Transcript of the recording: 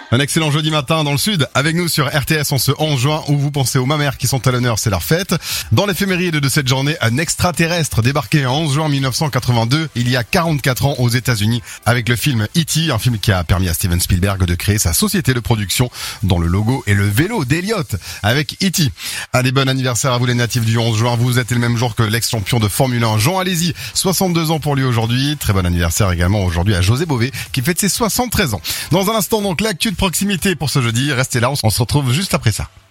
Un excellent jeudi matin dans le sud, avec nous sur RTS en ce 11 juin où vous pensez aux mamères qui sont à l'honneur, c'est leur fête. Dans l'éphéméride de cette journée, un extraterrestre débarqué en 11 juin 1982, il y a 44 ans aux États-Unis, avec le film E.T., un film qui a permis à Steven Spielberg de créer sa société de production, dont le logo est le vélo d'Elliott, avec E.T. Allez, bon anniversaire à vous les natifs du 11 juin, vous êtes le même jour que l'ex-champion de Formule 1, Jean Alesi, 62 ans pour lui aujourd'hui. Très bon anniversaire également aujourd'hui à José Bové, qui fête ses 73 ans. Dans un instant donc, l'actu de proximité pour ce jeudi. Restez là, on se retrouve juste après ça.